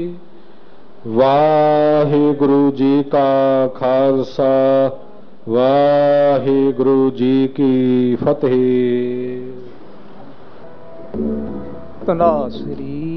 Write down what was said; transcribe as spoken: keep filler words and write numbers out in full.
ਵਾਹਿਗੁਰੂ ਜੀ ਕਾ ਖਾਲਸਾ ਵਾਹਿਗੁਰੂ ਜੀ ਕੀ ਫਤਿਹ। ਧੰਨਾ ਸ੍ਰੀ